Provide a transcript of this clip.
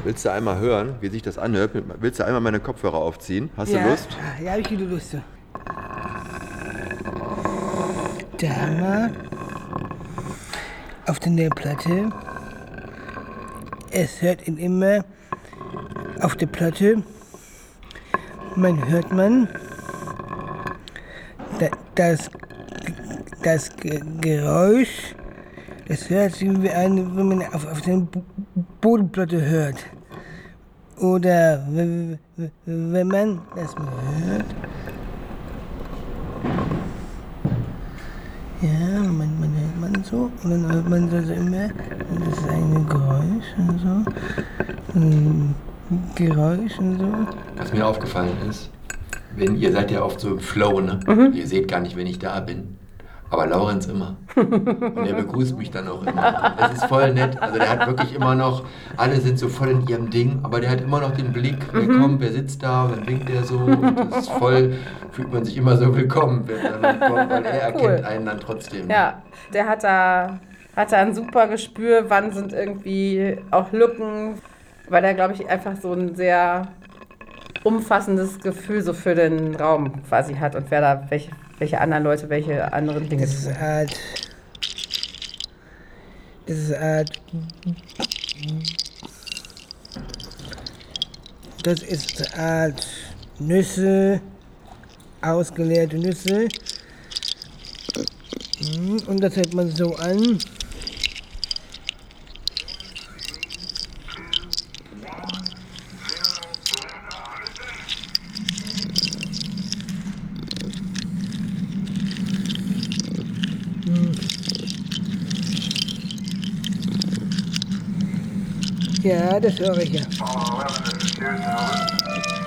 Willst du einmal hören, wie sich das anhört? Willst du einmal meine Kopfhörer aufziehen? Hast du Lust? Ja, habe ich gute Lust. Da haben wir auf der Platte. Es hört ihn immer auf der Platte. Hört man das Geräusch. Das hört sich wie an, wenn man auf der Bodenplatte hört. Oder wenn man das hört. Ja, man hört man so. Und dann hört man so immer, das ist ein Geräusch und so. Ein Geräusch und so. Was mir aufgefallen ist, ihr seid ja oft so im Flow, ne? Ihr seht gar nicht, wenn ich da bin. Aber Laurenz immer. Und er begrüßt mich dann auch immer. Das ist voll nett. Also der hat wirklich immer noch, alle sind so voll in ihrem Ding, aber der hat immer noch den Blick, wer kommt, wer sitzt da, dann winkt der so. Und das ist voll, fühlt man sich immer so willkommen, wenn dann kommt, weil er erkennt einen dann trotzdem. Ja, der hat da ein super Gespür, wann sind irgendwie auch Lücken, weil er, glaube ich, einfach so ein sehr umfassendes Gefühl so für den Raum quasi hat und wer da welche anderen Leute, welche anderen Dinge tun. Das ist Art Nüsse, ausgeleerte Nüsse. Und das hört man so an. Ja, das höre ich ja.